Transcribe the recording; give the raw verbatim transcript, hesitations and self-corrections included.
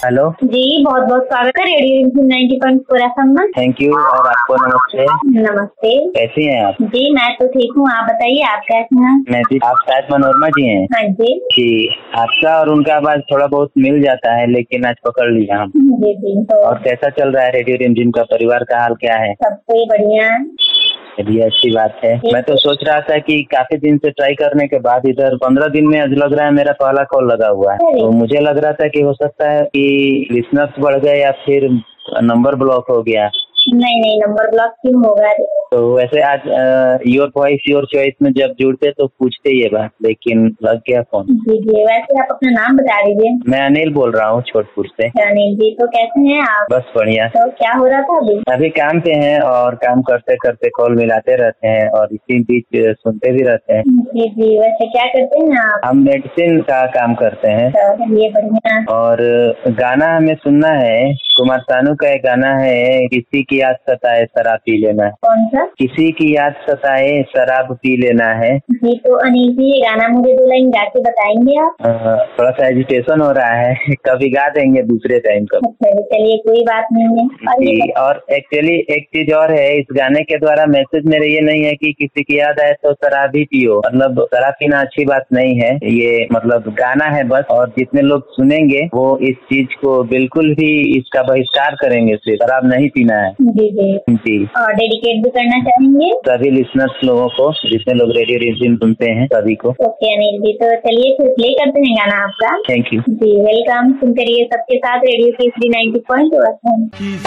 Hello जी, बहुत बहुत स्वागत है रेडियो रिमझिम नाइन्टी पॉइंट फोर एफएम में। Thank you. और आपको नमस्ते। नमस्ते। कैसी हैं आप? जी मैं तो ठीक हूँ, आप बताइए आप कैसे हैं? मैं भी। आप शायद मनोरमा जी हैं? हाँ जी जी। आपका और उनका आवाज थोड़ा बहुत मिल जाता है, लेकिन आज पकड़ लिया हम। जी जी तो और कैसा चल रहा है रेडियो रिमझिम का? परिवार का हाल क्या है? सबसे बढ़िया है। चलिए, अच्छी बात है। मैं तो सोच रहा था कि काफी दिन से ट्राई करने के बाद इधर पंद्रह दिन में आज लग रहा है मेरा पहला कॉल लगा हुआ है। तो मुझे लग रहा था कि हो सकता है कि लिसनर्स बढ़ गए या फिर नंबर ब्लॉक हो गया। नहीं नहीं, नंबर ब्लॉक क्यों होगा? तो वैसे आज योर वॉइस योर चॉइस में जब जुड़ते तो पूछते ये बात, लेकिन लग गया फोन। जी जी, वैसे आप अपना नाम बता दीजिए। मैं अनिल बोल रहा हूँ, छोटपुर से। अनिल जी, तो कैसे हैं आप? बस बढ़िया। तो क्या हो रहा था अभी? अभी काम पे हैं और काम करते करते कॉल मिलाते रहते हैं और इसी बीच सुनते भी रहते हैं। जी जी, वैसे क्या करते हैं आप? हम मेडिसिन का काम करते हैं। चलिए बढ़िया। और गाना हमें सुनना है, कुमार सानू का एक गाना है, किसी की याद सताए शराब पी लेना है। कौन सा? किसी की याद सताए शराब पी लेना है। जी, तो अनिल जी ये गाना मुझे दो लाइन गा के बताएंगे आप? अ, थोड़ा सा एजिटेशन हो रहा है कभी गा देंगे दूसरे टाइम कभी। अच्छा, चलिए कोई बात नहीं है। और ये जी, और एक्चुअली एक चीज और है, इस गाने के द्वारा मैसेज मेरे ये नहीं है कि किसी की याद आए तो शराब ही पियो। मतलब शराब पीना अच्छी बात नहीं है, ये मतलब गाना है बस। और जितने लोग सुनेंगे वो इस चीज को बिल्कुल भी इसका बहिष्कार करेंगे, सिर्फ शराब नहीं पीना है। जी जी जी। और डेडिकेट भी करना चाहेंगे सभी लिसनर्स लोगों को, जितने लोग रेडियो रिमझिम सुनते हैं सभी को। ओके अनिल जी, तो चलिए फिर प्ले करते हैं गाना आपका। Thank you. जी वेलकम, सुनते रहिए सबके साथ radio Kesari ninety point four.